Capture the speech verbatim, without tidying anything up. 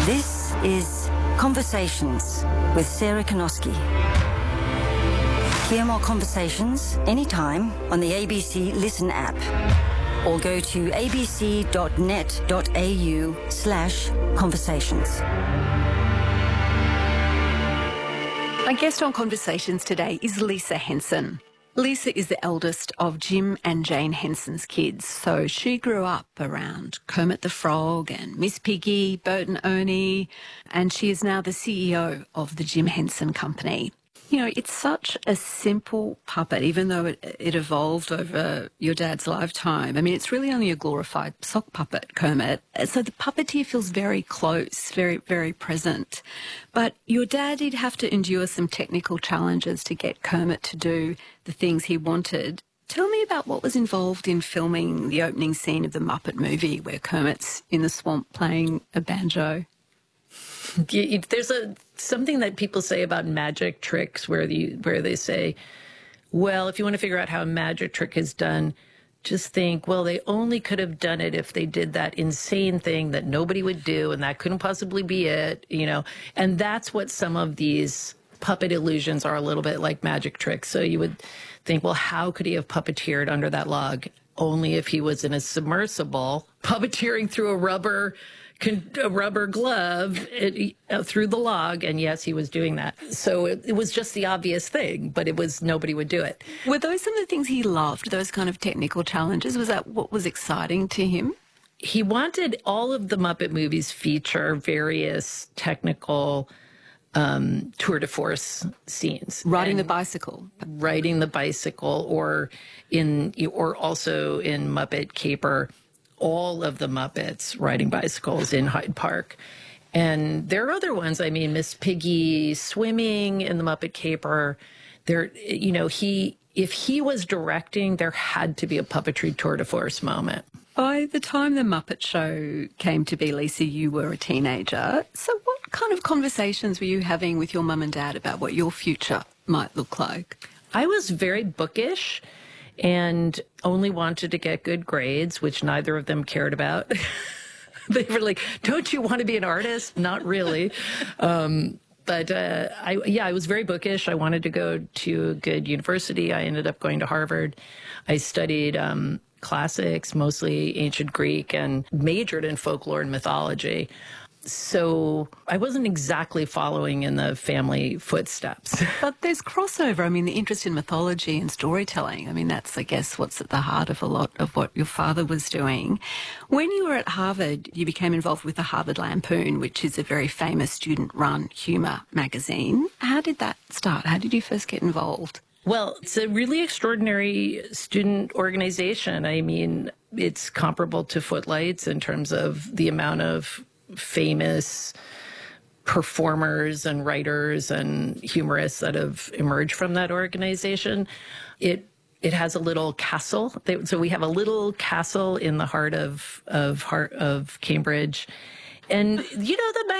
This is Conversations with Sarah Konoski. Hear more conversations anytime on the A B C Listen app or go to abc.net.au slash conversations. My guest on Conversations today is Lisa Henson. Lisa is the eldest of Jim and Jane Henson's kids, so she grew up around Kermit the Frog and Miss Piggy, Bert and Ernie, and she is now the C E O of the Jim Henson Company. You know, it's such a simple puppet, even though it, it evolved over your dad's lifetime. I mean, it's really only a glorified sock puppet, Kermit. So the puppeteer feels very close, very, very present. But your dad did have to endure some technical challenges to get Kermit to do the things he wanted. Tell me about what was involved in filming the opening scene of the Muppet movie where Kermit's in the swamp playing a banjo. There's a something that people say about magic tricks where the where they say, well, if you want to figure out how a magic trick is done, just think, well, they only could have done it if they did that insane thing that nobody would do, and that couldn't possibly be it, you know. And that's what some of these puppet illusions are, a little bit like magic tricks. So you would think, well, how could he have puppeteered under that log? Only if he was in a submersible, puppeteering through a rubber a rubber glove it, uh, through the log, and yes, he was doing that. So it, it was just the obvious thing, but it was nobody would do it. Were those some of the things he loved, those kind of technical challenges? Was that what was exciting to him? He wanted all of the Muppet movies feature various technical um, tour de force scenes. Riding the bicycle. Riding the bicycle, or in, or also in Muppet Caper, all of the Muppets riding bicycles in Hyde Park. And there are other ones. I mean, Miss Piggy swimming in the Muppet Caper. There, you know, he, if he was directing, there had to be a puppetry tour de force moment. By the time the Muppet Show came to be, Lisa, you were a teenager. So what kind of conversations were you having with your mum and dad about what your future might look like? I was very bookish and only wanted to get good grades, which neither of them cared about. They were like, don't you want to be an artist? Not really. Um, but uh, I, yeah, I was very bookish. I wanted to go to a good university. I ended up going to Harvard. I studied um, classics, mostly ancient Greek, and majored in folklore and mythology. So I wasn't exactly following in the family footsteps. But there's crossover. I mean, the interest in mythology and storytelling, I mean, that's, I guess, what's at the heart of a lot of what your father was doing. When you were at Harvard, you became involved with the Harvard Lampoon, which is a very famous student-run humour magazine. How did that start? How did you first get involved? Well, it's a really extraordinary student organization. I mean, it's comparable to Footlights in terms of the amount of famous performers and writers and humorists that have emerged from that organization. It it has a little castle. They, so we have a little castle in the heart of of heart of Cambridge, and you know the